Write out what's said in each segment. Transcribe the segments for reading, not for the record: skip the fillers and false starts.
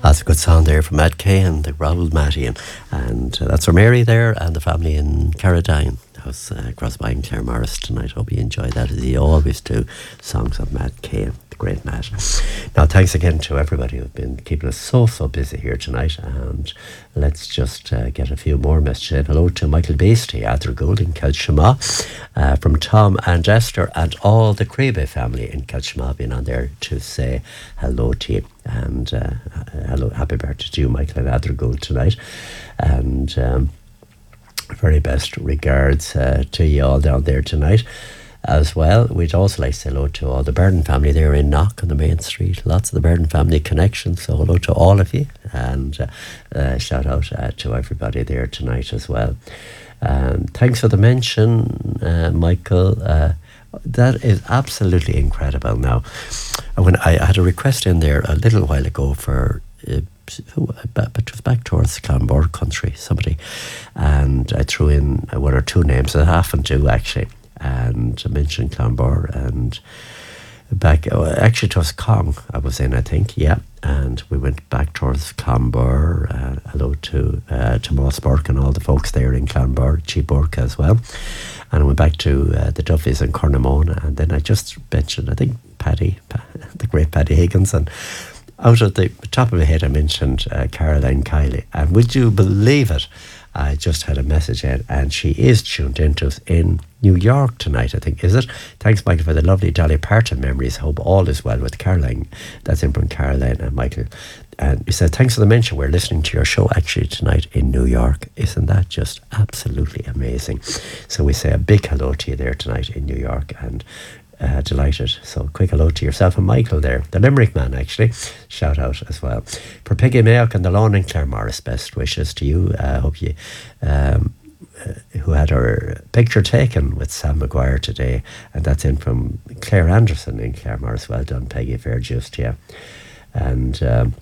That's a good song there from Matt Kay and the Raoul Matty. And that's for Mary there and the family in Carradine. House across by Claire Morris tonight. Hope you enjoy that as you always do. Songs of Matt Kay, the great Matt. Now, thanks again to everybody who've been keeping us so busy here tonight. And let's just get a few more messages. Hello to Michael Beastie, Arthur Gould in Kelshama, from Tom and Esther and all the Crebe family in Kelshama being on there to say hello to you. And hello, happy birthday to you, Michael and Arthur Gould tonight. And very best regards to you all down there tonight as well. We'd also like to say hello to all the Burden family there in Knock on the main street. Lots of the Burden family connections, so hello to all of you, and shout out to everybody there tonight as well. Thanks for the mention, Michael. That is absolutely incredible. Now, when I had a request in there a little while ago for but it was back towards Clonbor country, somebody, and I threw in one or two names, I often do actually, and I mentioned Clonbor, and back, actually it was Cong I was in, I think, yeah, and we went back towards Clonbor. Hello to Moss Burke and all the folks there in Clonbor, Cheap Burke as well, and I went back to the Duffys in Cornamona, and then I just mentioned, I think, Paddy, the great Paddy Higgins, and out of the top of my head I mentioned Caroline Kiley, and would you believe it, I just had a message in, and she is tuned into us in New York tonight, I think, is it? Thanks, Michael, for the lovely Dolly Parton memories. Hope all is well with Caroline. That's in from Caroline and Michael. And he said, thanks for the mention, we're listening to your show actually tonight in New York. Isn't that just absolutely amazing? So we say a big hello to you there tonight in New York, and delighted. So quick hello to yourself and Michael there, the Limerick man actually, shout out as well. For Peggy Mayock and the Lawn and Claire Morris, best wishes to you. Hope you who had her picture taken with Sam Maguire today, and that's in from Claire Anderson in Claire Morris. Well done, Peggy, fair just, yeah. And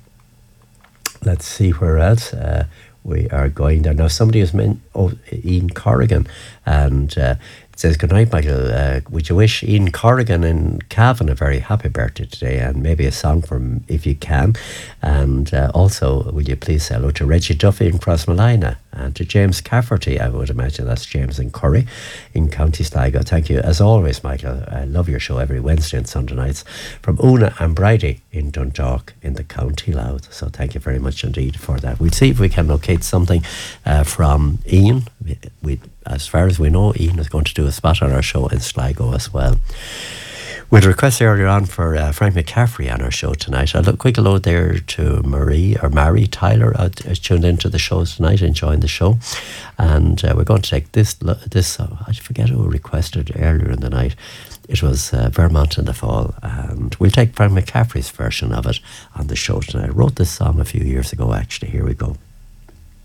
let's see where else we are going there. Now somebody has Ian Corrigan, and it says, good night, Michael. Would you wish Ian Corrigan in Cavan a very happy birthday today, and maybe a song from if you can. And also, will you please say hello to Reggie Duffy in Crossmalina, and to James Cafferty, I would imagine that's James in Curry in County Sligo. Thank you as always, Michael. I love your show every Wednesday and Sunday nights. From Una and Bridie in Dundalk in the County Louth. So thank you very much indeed for that. We'll see if we can locate something from Ian. As far as we know, Ian is going to do a spot on our show in Sligo as well. With a request earlier on for Frank McCaffrey on our show tonight. I'll look quick hello there to Mary Tyler tuned into the show tonight, enjoying the show. And we're going to take this I forget who requested earlier in the night. It was Vermont in the Fall, and we'll take Frank McCaffrey's version of it on the show tonight. I wrote this song a few years ago actually. Here we go.